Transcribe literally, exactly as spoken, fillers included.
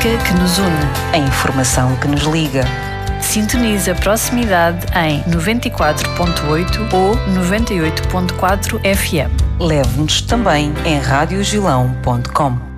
que nos une. A informação que nos liga. Sintoniza a proximidade em noventa e quatro ponto oito ou noventa e oito ponto quatro F M. Leve-nos também em rádio gilão ponto com.